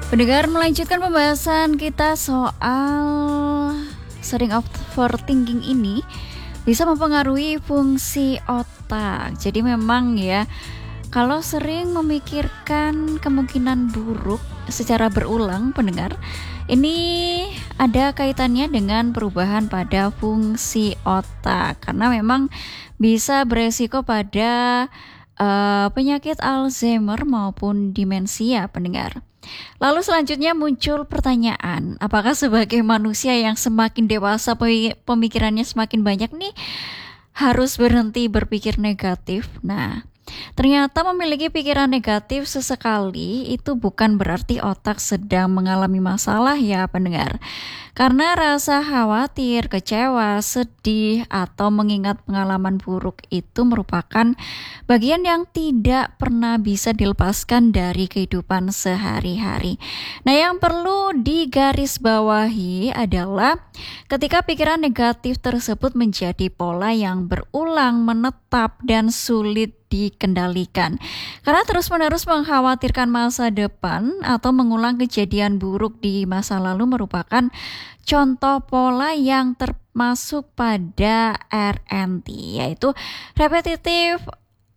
Pendengar, melanjutkan pembahasan kita soal sering overthinking ini bisa mempengaruhi fungsi otak. Jadi memang ya, kalau sering memikirkan kemungkinan buruk secara berulang, pendengar, ini ada kaitannya dengan perubahan pada fungsi otak karena memang bisa beresiko pada penyakit Alzheimer maupun demensia, pendengar. Lalu selanjutnya muncul pertanyaan, apakah sebagai manusia yang semakin dewasa pemikirannya semakin banyak nih harus berhenti berpikir negatif? Nah, ternyata memiliki pikiran negatif sesekali itu bukan berarti otak sedang mengalami masalah ya pendengar. Karena rasa khawatir, kecewa, sedih, atau mengingat pengalaman buruk itu merupakan bagian yang tidak pernah bisa dilepaskan dari kehidupan sehari-hari. Nah, yang perlu digarisbawahi adalah ketika pikiran negatif tersebut menjadi pola yang berulang, menetap, dan sulit dikendalikan. Karena terus-menerus mengkhawatirkan masa depan atau mengulang kejadian buruk di masa lalu merupakan contoh pola yang termasuk pada RNT, yaitu repetitif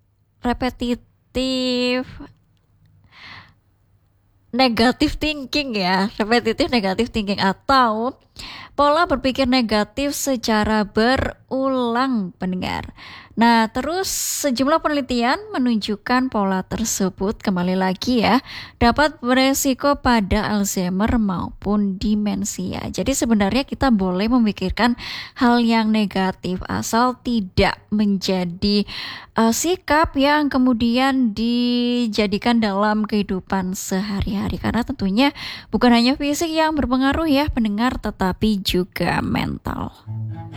negatif thinking ya, repetitif negatif thinking atau pola berpikir negatif secara berulang, pendengar. Nah, terus sejumlah penelitian menunjukkan pola tersebut kembali lagi ya dapat beresiko pada Alzheimer maupun demensia. Jadi sebenarnya kita boleh memikirkan hal yang negatif asal tidak menjadi sikap yang kemudian dijadikan dalam kehidupan sehari-hari, karena tentunya bukan hanya fisik yang berpengaruh ya pendengar, tetapi juga mental.